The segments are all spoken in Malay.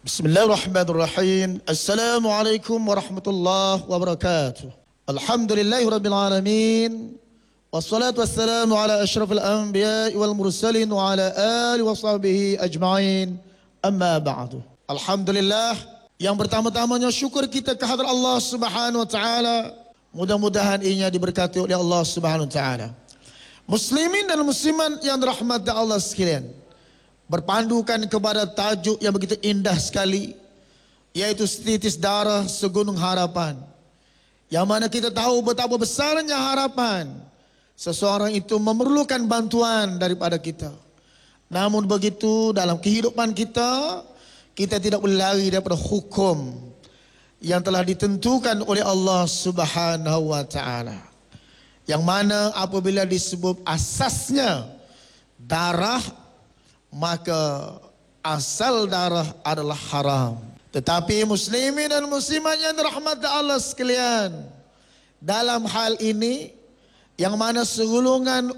Bismillahirrahmanirrahim. Assalamualaikum warahmatullahi wabarakatuh. Alhamdulillahirabbil alamin. Wassalatu wassalamu ala asyrafil anbiya'i wal mursalin wa ala alihi wa sahbihi ajma'in. Amma ba'du. Alhamdulillah, yang pertama-tamanya syukur kita kehadrat Allah Subhanahu wa taala. Mudah-mudahan ianya diberkati oleh Allah Subhanahu wa taala. Muslimin dan muslimat yang dirahmati Allah sekalian, berpandukan kepada tajuk yang begitu indah sekali, yaitu setitis darah segunung harapan. Yang mana kita tahu betapa besarnya harapan seseorang itu memerlukan bantuan daripada kita. Namun begitu dalam kehidupan kita, kita tidak boleh lari daripada hukum yang telah ditentukan oleh Allah Subhanahu wa taala. Yang mana apabila disebut asasnya darah, maka asal darah adalah haram. Tetapi muslimin dan muslimat yang dirahmati Allah sekalian, dalam hal ini yang mana segolongan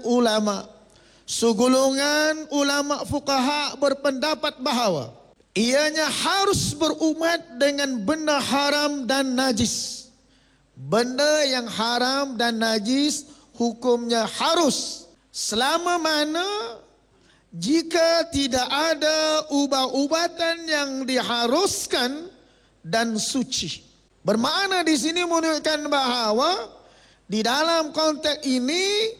ulama fuqaha berpendapat bahawa ianya harus berumat dengan benda haram dan najis. Benda yang haram dan najis hukumnya harus, selama mana jika tidak ada ubat-ubatan yang diharuskan dan suci. Bermakna di sini menunjukkan bahawa di dalam konteks ini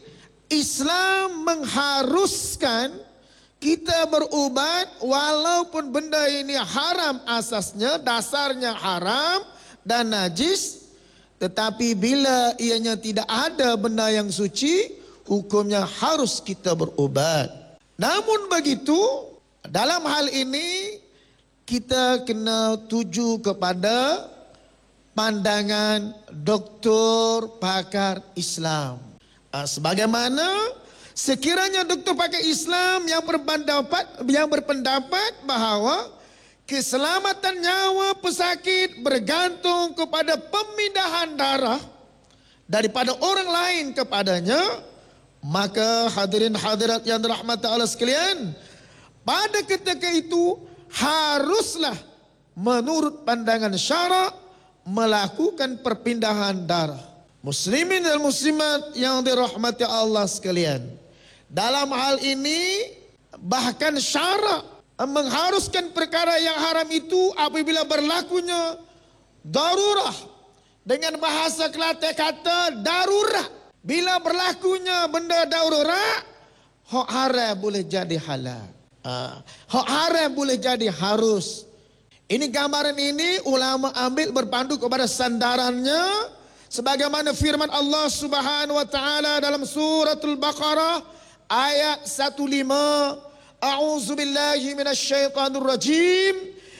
Islam mengharuskan kita berubat walaupun benda ini haram asasnya, dasarnya haram dan najis. Tetapi bila ianya tidak ada benda yang suci, hukumnya harus kita berubat. Namun begitu, dalam hal ini kita kena tuju kepada pandangan doktor pakar Islam. Sebagaimana sekiranya doktor pakar Islam yang berpendapat bahawa keselamatan nyawa pesakit bergantung kepada pemindahan darah daripada orang lain kepadanya, maka hadirin hadirat yang dirahmati Allah sekalian, pada ketika itu haruslah menurut pandangan syarak melakukan perpindahan darah. Muslimin dan muslimat yang dirahmati Allah sekalian, dalam hal ini bahkan syarak mengharuskan perkara yang haram itu apabila berlakunya darurah. Dengan bahasa Kelantan kata darurat. Bila berlakunya benda darurat, hak haram boleh jadi halal. Hak haram boleh jadi harus. Ini gambaran ini ulama ambil berpandu kepada sandarannya sebagaimana firman Allah Subhanahu wa taala dalam suratul Baqarah ayat 15. A'udzu billahi minasyaitonir rajim.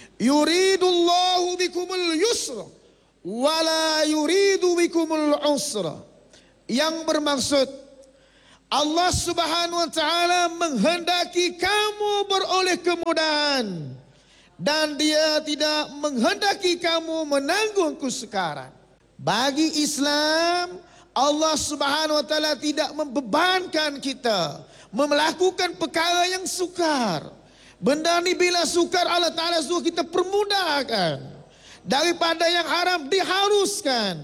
Yuridullahu bikumul yusra wa la yuridu bikumul usra. Yang bermaksud Allah Subhanahu wa taala menghendaki kamu beroleh kemudahan dan Dia tidak menghendaki kamu menanggung kesukaran. Bagi Islam, Allah Subhanahu wa taala tidak membebankan kita melakukan perkara yang sukar. Benda ni bila sukar Allah Ta'ala suruh kita permudahkan. Daripada yang haram diharuskan.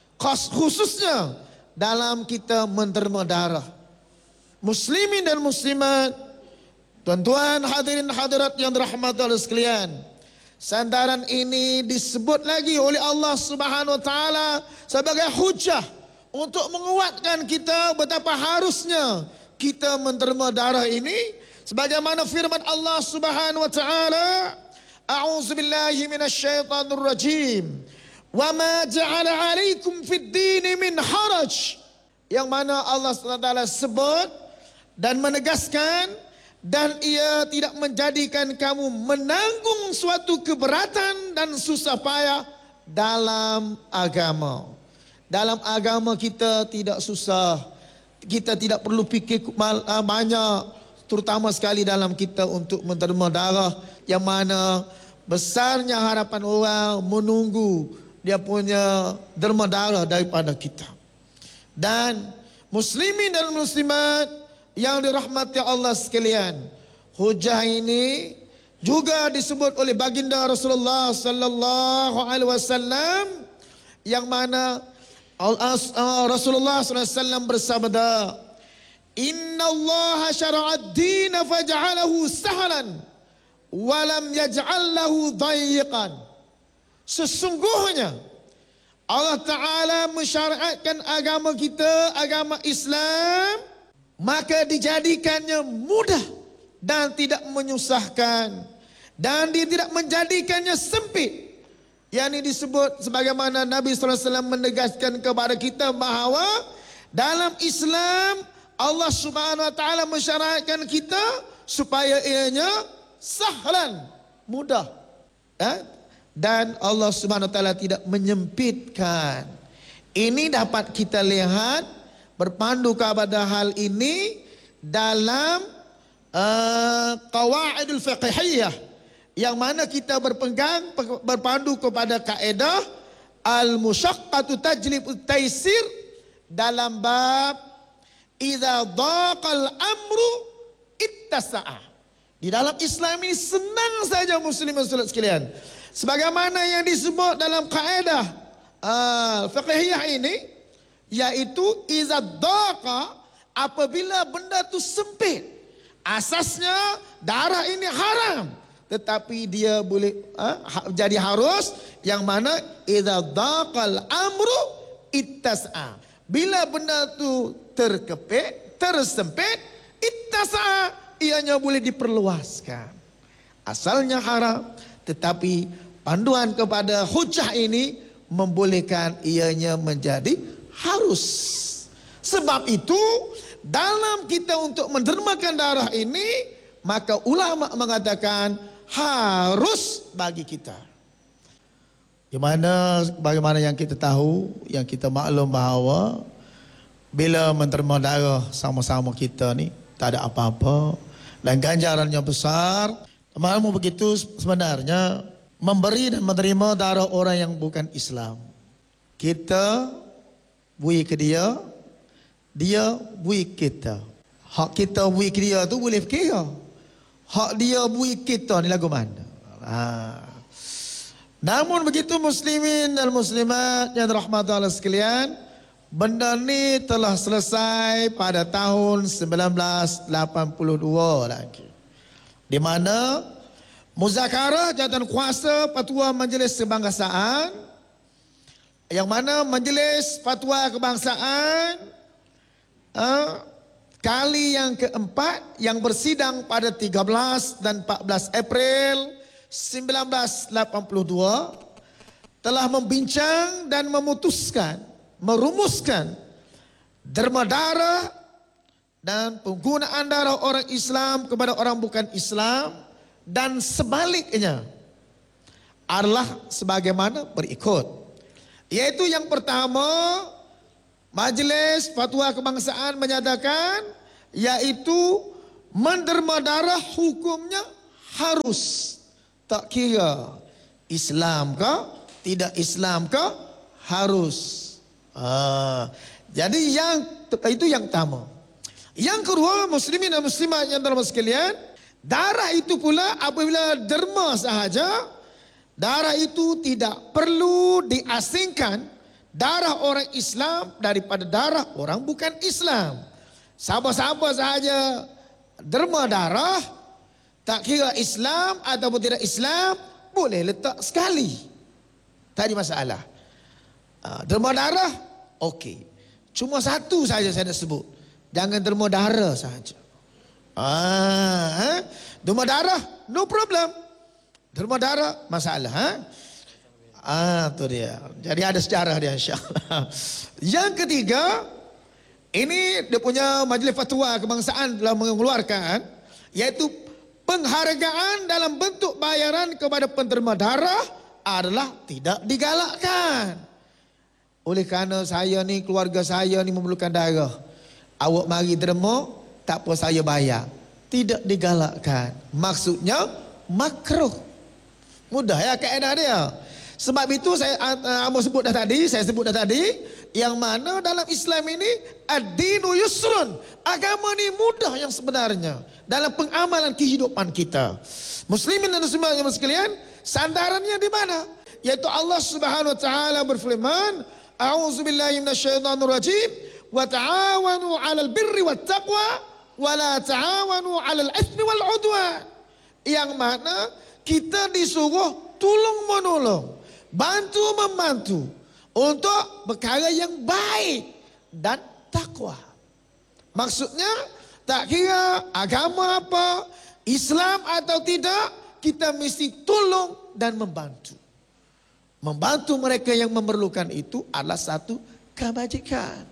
Khususnya dalam kita menderma darah. Muslimin dan muslimat, tuan-tuan hadirin hadirat yang dirahmati Allah sekalian, sandaran ini disebut lagi oleh Allah Subhanahu wa taala sebagai hujah untuk menguatkan kita betapa harusnya kita menderma darah ini, sebagaimana firman Allah Subhanahu wa taala, a'udzu billahi minasyaitonir rajim. Wa ma ja'ala 'alaikum fid din min haraj. Yang mana Allah SWT sebut dan menegaskan, dan Ia tidak menjadikan kamu menanggung suatu keberatan dan susah payah dalam agama. Dalam agama kita tidak susah. Kita tidak perlu fikir banyak, terutama sekali dalam kita untuk menerima darah, yang mana besarnya harapan orang menunggu dia punya derma darah daripada kita. Dan muslimin dan muslimat yang dirahmati Allah sekalian, hujah ini Juga disebut oleh baginda Rasulullah sallallahu alaihi wasallam yang mana Rasulullah sallallahu alaihi wasallam bersabda, "Inna Allah syara'ad din faj'alahu sahlan wa lam yaj'al lahu dayiqan." Sesungguhnya Allah Ta'ala mensyariatkan agama kita, agama Islam, maka dijadikannya mudah dan tidak menyusahkan. Dan dia tidak menjadikannya sempit. Yang ini disebut sebagaimana Nabi SAW menegaskan kepada kita bahawa dalam Islam Allah Subhanahu Wa Ta'ala mensyariatkan kita supaya ianya sahlan, mudah. Dan Allah Subhanahu Wa Ta'ala tidak menyempitkan. Ini dapat kita lihat berpandu kepada hal ini dalam qawaidul fiqhiyah, yang mana kita berpandu kepada kaedah al-musyaqqatu tajlibut taisir dalam bab idza dhaqal amru ittasa'a. Di dalam Islam ini senang saja muslimin sekalian. Sebagaimana yang disebut dalam kaedah fiqhiyah ini, yaitu idza dhaqa, apabila benda itu sempit. Asasnya darah ini haram, tetapi dia boleh jadi harus, yang mana idza dhaqal amru ittas'a. Bila benda tu terkepit, tersempit, ittas'a, ianya boleh diperluaskan. Asalnya haram, tetapi panduan kepada hujah ini membolehkan ianya menjadi harus. Sebab itu dalam kita untuk mendermakan darah ini, maka ulama mengatakan harus bagi kita. Bagaimana yang kita tahu, yang kita maklum bahawa bila menderma darah sama-sama kita ni tak ada apa-apa dan ganjarannya besar. Maklum begitu sebenarnya memberi dan menerima darah orang yang bukan Islam. Kita beri ke dia, dia beri kita. Hak kita beri ke dia tu boleh kira. Hak dia beri kita ni lagu mana? Namun begitu muslimin dan muslimat yang dirahmati Allah sekalian, benda ni telah selesai pada tahun 1982 lagi. Di mana muzakarah jawatan kuasa Fatwa Majlis Kebangsaan, yang mana Majlis Fatwa Kebangsaan kali yang keempat yang bersidang pada 13 dan 14 April 1982 telah membincang dan merumuskan derma darah dan penggunaan darah orang Islam kepada orang bukan Islam dan sebaliknya adalah sebagaimana berikut. Yaitu yang pertama, Majlis Fatwa Kebangsaan menyatakan, yaitu menderma darah hukumnya harus. Tak kira Islam ke, tidak Islam ke, harus. Jadi itu yang pertama. Yang kedua, muslimin dan muslimat yang dirahmati sekalian, darah itu pula apabila derma sahaja, darah itu tidak perlu diasingkan darah orang Islam daripada darah orang bukan Islam. Siapa-siapa sahaja derma darah, tak kira Islam ataupun tidak Islam, boleh letak sekali. Tak ada masalah. Derma darah, okey. Cuma satu saja saya nak sebut. Jangan derma darah sahaja. Derma darah, no problem. Derma darah, masalah. Tu dia. Jadi ada sejarah dia, insyaAllah. Yang ketiga, ini dia punya Majlis Fatwa Kebangsaan telah mengeluarkan, yaitu penghargaan dalam bentuk bayaran kepada penderma darah adalah tidak digalakkan. Oleh kerana saya ni, keluarga saya ni memerlukan darah, awak mari derma, tak apa saya bayar. Tidak digalakkan. Maksudnya makruh. Mudah ya kaedah dia. Sebab itu saya sebut dah tadi, Yang mana dalam Islam ini ad-dinu yusrun. Agama ni mudah yang sebenarnya dalam pengamalan kehidupan kita. Muslimin dan muslimat yang sekalian, sandarannya di mana? Yaitu Allah Subhanahu wa taala berfirman, a'udzubillahi minasyaitonir rajim, wa ta'awanu 'alal birri wat taqwa wa la ta'awanu 'alal itsmi wal 'udwan. Yang mana kita disuruh tolong menolong, bantu membantu untuk perkara yang baik dan takwa. Maksudnya tak kira agama apa, Islam atau tidak, kita mesti tolong dan membantu. Membantu mereka yang memerlukan itu adalah satu kebajikan.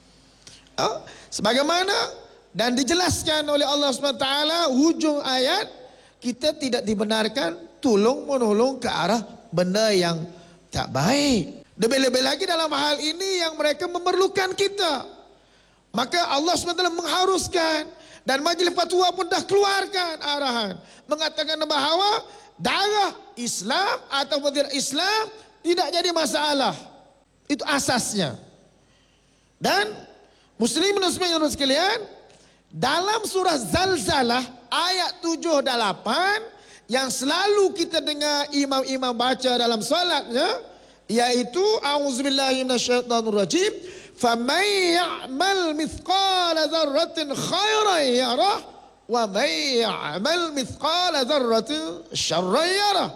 Sebagaimana dan dijelaskan oleh Allah SWT hujung ayat, kita tidak dibenarkan tolong menolong ke arah benda yang tak baik. Lebih-lebih lagi dalam hal ini yang mereka memerlukan kita. Maka Allah SWT mengharuskan, dan Majlis Fatwa pun dah keluarkan arahan, mengatakan bahawa darah Islam ataupun tidak Islam tidak jadi masalah. Itu asasnya. Dan muslimin dan muslimat sekalian, dalam surah Zalzalah ayat 7 dan 8 yang selalu kita dengar imam-imam baca dalam solatnya, yaitu a'udzubillahi minasyaitonir rajim, faman ya'mal mithqala dzarratin khairan yarah wa man ya'mal mithqala dzarratin syarran yarah.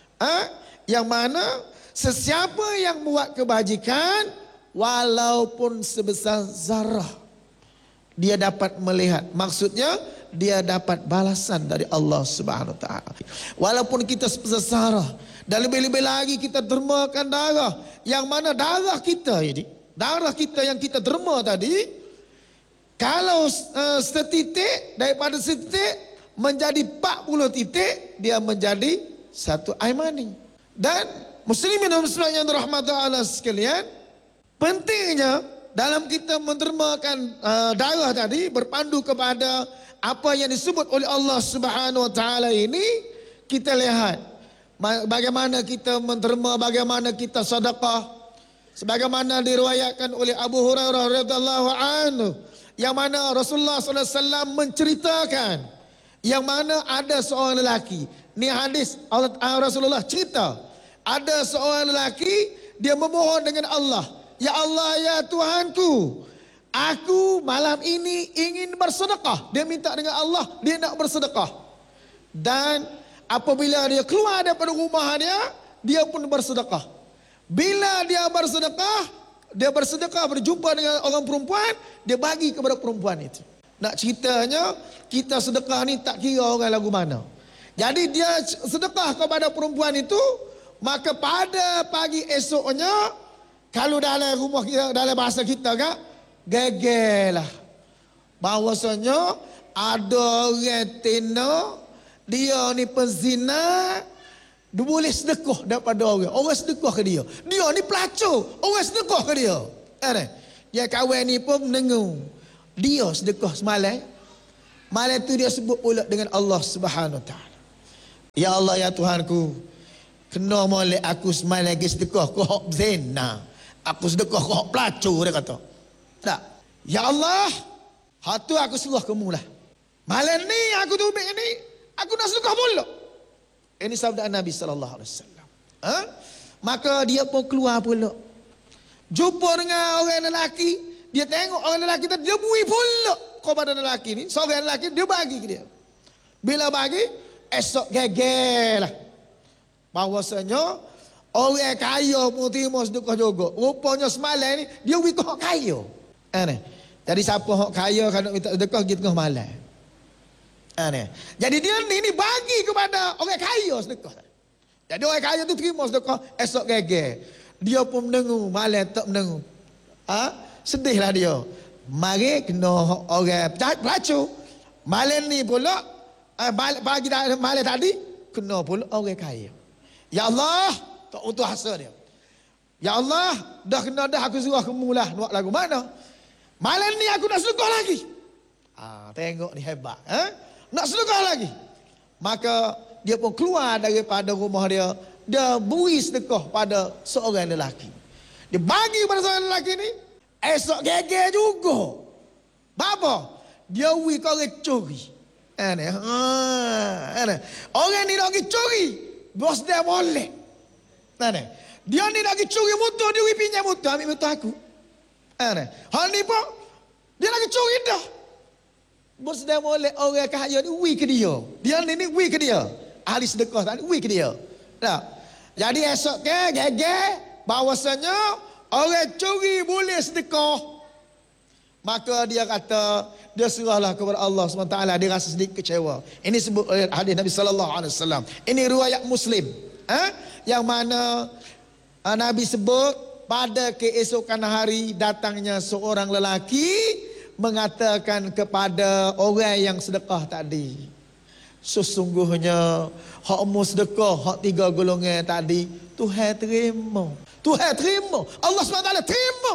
Yang mana sesiapa yang buat kebajikan walaupun sebesar zarah, dia dapat melihat. Maksudnya dia dapat balasan dari Allah Subhanahu wa taala. Walaupun kita sebesar zarah, dan lebih-lebih lagi kita dermakan darah, yang mana darah kita ini, darah kita yang kita derma tadi, kalau setitik daripada setitik menjadi 40 titik, dia menjadi satu air mani. Dan muslimin dan muslimat yang dirahmati Allah sekalian, pentingnya dalam kita mendermakan darah tadi berpandu kepada apa yang disebut oleh Allah Subhanahu wa taala ini, kita lihat bagaimana kita menderma, bagaimana kita sedekah. Sebagaimana diriwayatkan oleh Abu Hurairah radhiyallahu anhu, yang mana Rasulullah sallallahu alaihi wasallam menceritakan, yang mana ada seorang lelaki. Ni hadis Rasulullah cerita, ada seorang lelaki, dia memohon dengan Allah, ya Allah, ya Tuhanku, aku malam ini ingin bersedekah. Dia minta dengan Allah, dia nak bersedekah. Dan apabila dia keluar daripada rumah dia pun bersedekah. Bila dia bersedekah berjumpa dengan orang perempuan, dia bagi kepada perempuan itu. Nak ceritanya, kita sedekah ni tak kira orang lagu mana. Jadi dia sedekah kepada perempuan itu, maka pada pagi esoknya, kalau dalam rumah kita, dalam bahasa kita kan, gegelah bahwasanya ada orang tena, dia ni penzina, dia boleh sedekah daripada orang. Orang sedekah ke dia. Dia ni pelacur, orang sedekah ke dia. Dia kawan ni pun mendengung, dia sedekah semalam. Malam tu dia sebut pula dengan Allah Subhanahu wa taala, ya Allah, ya Tuhanku, kena molek aku semalam lagi sedekah ke hak zina, aku sedekah ke hak pelacur, dia kata. Tak. Ya Allah, hatu aku suruh kamu lah. Malam ni aku tubik ni, aku nak sedekah pula. Ini sabda Nabi sallallahu alaihi wasallam. Maka dia pun keluar pula, jumpa dengan orang lelaki. Dia tengok orang lelaki tadi, dia bui pula kepada lelaki ni. Seorang lelaki, dia bagi ke dia. Bila bagi, esok gegelah bahwasanya orang kaya pun terima sedekah juga. Rupanya semalam ni dia bagi ke hak kaya. Jadi siapa hak kaya kalau minta sedekah gitu tengah malam. Jadi dia ni bagi kepada orang kaya sedekah. Jadi orang kaya tu terima sedekah, esok geger. Dia pun mendengung, malam tak mendengung. Sedihlah dia. Mari kena orang pelacur. Malam ni pula, pagi malam tadi, kena pula orang kaya. Ya Allah, tak untuk hasa dia. Ya Allah, dah kena dah aku suruh kamu lah. Buat lagu mana? Malam ni aku nak sedekah lagi. Tengok ni hebat. Nak sedekah lagi. Maka dia pun keluar daripada rumah dia. Dia beri sedekah pada seorang lelaki. Dia bagi pada seorang lelaki ni, esok geger juga. Apa? Dia wi kau orang curi. Orang ni lagi curi, bos dia boleh. Dia ni lagi curi motor, dia wi pinjam motor, ambil motor aku. Hal ni pun dia lagi curi dah. Bos dia boleh orang kaya ni wi ke dia. Dia ni wi ke dia. Ahli sedekah tadi wi ke dia. Nah, jadi esok ke geger bahwasanya orang curi boleh sedekah. Maka dia kata, dia serahlah kepada Allah SWT. Dia rasa sedikit kecewa. Ini sebut oleh hadis Nabi SAW. Ini riwayat Muslim. Yang mana Nabi sebut pada keesokan hari datangnya seorang lelaki mengatakan kepada orang yang sedekah tadi, sesungguhnya hakmu sedekah, hak 3 golongan tadi Tuhan terima. Tuhan terima. Allah SWT terima.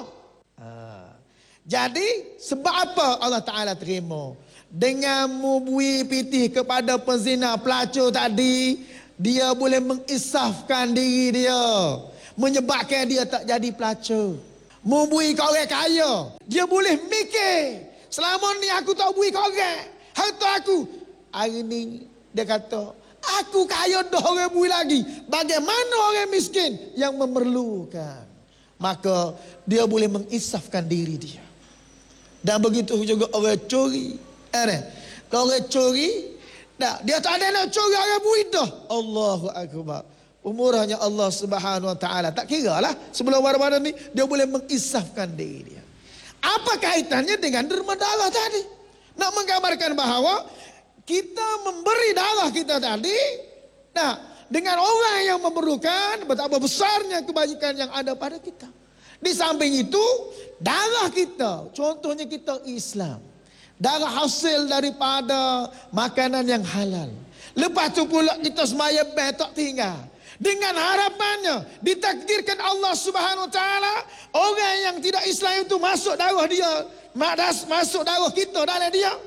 Jadi sebab apa Allah Ta'ala terima? Dengan memberi pitih kepada penzina pelacur tadi, dia boleh mengisafkan diri dia, menyebabkan dia tak jadi pelacur. Memberi ke orang kaya, dia boleh mikir, selama ni aku tak beri ke orang harta aku. Hari ni dia kata, aku kaya dah orang beri lagi, bagaimana orang miskin yang memerlukan? Maka dia boleh mengisafkan diri dia. Dan begitu juga orang curi. Kalau orang curi, dia tak ada nak curi orang beri dah. Allahu Akbar. Umurnya Allah Subhanahu Wa Taala. Tak kira lah sebelum badan ni dia boleh mengisafkan diri dia. Apa kaitannya dengan derma darah tadi? Nak menggambarkan bahawa kita memberi darah kita tadi, dengan orang yang memerlukan, betapa besarnya kebajikan yang ada pada kita. Di samping itu, darah kita, contohnya kita Islam, darah hasil daripada makanan yang halal. Lepas tu pula kita semaya tak tinggal. Dengan harapannya ditakdirkan Allah Subhanahu Wa Taala orang yang tidak Islam itu masuk darah dia, masuk darah kita dalam dia.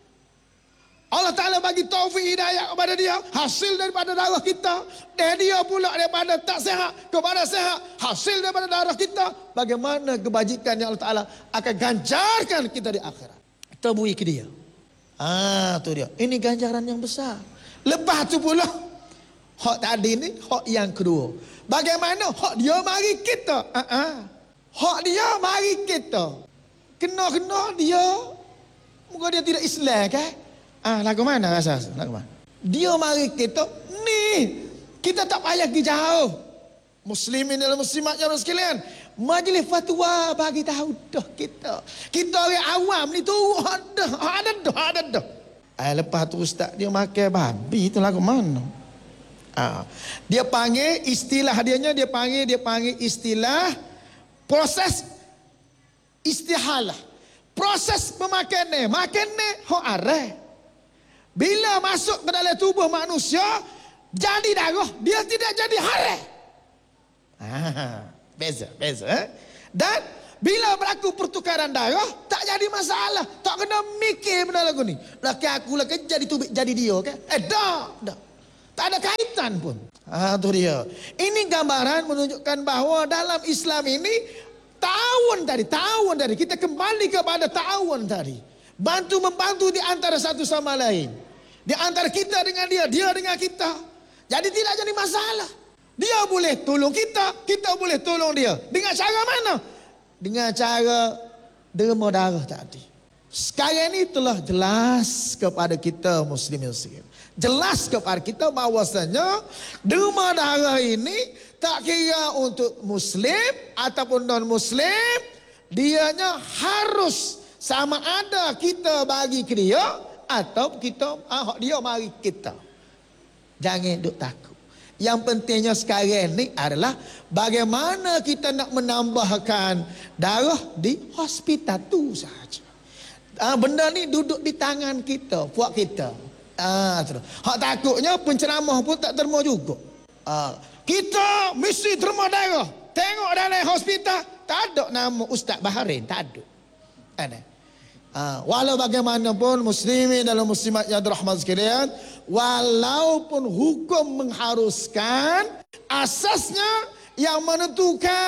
Allah Ta'ala bagi taufik hidayah kepada dia, hasil daripada darah kita. Dan dia pula daripada tak sehat kepada sehat, hasil daripada darah kita. Bagaimana kebajikan yang Allah Ta'ala akan ganjarkan kita di akhirat. Kita beri ke dia. Tu dia. Ini ganjaran yang besar. Lepas tu pula, hak tadi ni, hak yang kedua. Bagaimana hak dia mari kita. Hak dia mari kita. Kena-kena dia, muka dia tidak Islam kan? Lagu mana rasa? Lagu mana? Dia mari kita ni, kita tak payah pergi jauh. Muslimin dan muslimat yang sekalian, majlis fatwa bagi tahu dah kita. Kita orang awam ni tu ada dah. Lepas tu ustaz dia makan babi tu lagu mana? Dia panggil istilah dia panggil istilah proses istihalah. Proses pemakanan, makanan hok arah. Bila masuk ke dalam tubuh manusia, jadi darah, dia tidak jadi hara. Beza. Dan bila berlaku pertukaran darah, tak jadi masalah. Tak kena mikir benda lagu ni. Laki aku laki jadi tubik jadi dia kan? Dah. Tak ada kaitan pun. Tu dia. Ini gambaran menunjukkan bahawa dalam Islam ini ta'awun tadi. Kita kembali kepada ta'awun tadi. Bantu-membantu di antara satu sama lain. Di antara kita dengan dia dengan kita. Jadi tidak jadi masalah. Dia boleh tolong kita boleh tolong dia. Dengan cara mana? Dengan cara derma darah tadi. Sekarang ini telah jelas kepada kita muslimin. Jelas kepada kita bahawasanya derma darah ini tak kira untuk muslim ataupun non muslim, dianya harus sama ada kita bagi ke dia atau kita dia mari kita. Jangan duk takut. Yang pentingnya sekarang ni adalah bagaimana kita nak menambahkan darah di hospital tu saja. Benda ni duduk di tangan kita, puak kita. Hak takutnya penceramah pun tak terima juga. Kita mesti terima darah. Tengok dalam hospital tak ada nama Ustaz Baharin, tak ada. Walau bagaimanapun muslimin dalam muslimat yang dirahmati sekalian, walaupun hukum mengharuskan, asasnya yang menentukan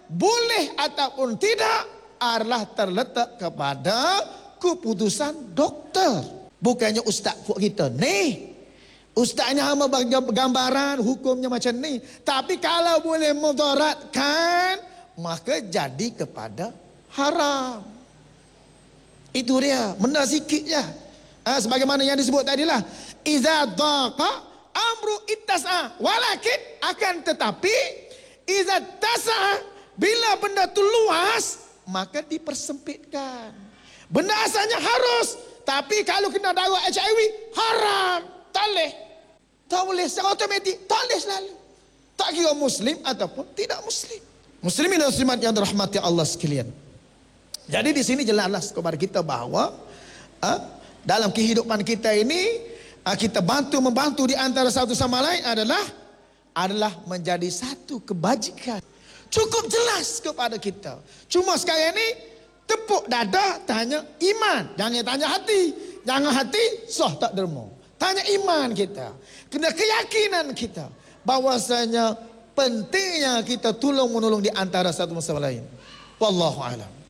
boleh ataupun tidak adalah terletak kepada keputusan doktor. Bukannya ustaz buat kita ni. Ustaznya hamba bagi gambaran hukumnya macam ni. Tapi kalau boleh mudaratkan, maka jadi kepada haram. Itu dia, benda sikit je. Sebagaimana yang disebut tadilah, iza daqa amru ittasa, walakin akan tetapi iza tasa, bila benda tu luas maka dipersempitkan. Benda asalnya harus, tapi kalau kena darah HIV haram, tak boleh. Tak boleh secara automatik, tak boleh selalu. Tak kira muslim ataupun tidak muslim. Muslimin dan muslimat yang dirahmati Allah sekalian. Jadi di sini jelaslah kepada kita bahawa dalam kehidupan kita ini kita membantu di antara satu sama lain adalah menjadi satu kebajikan. Cukup jelas kepada kita. Cuma sekarang ini tepuk dada tanya iman, jangan tanya hati. Jangan hati sah tak derma. Tanya iman kita. Kena keyakinan kita bahwasanya pentingnya kita tolong menolong di antara satu sama lain. Wallahu a'lam.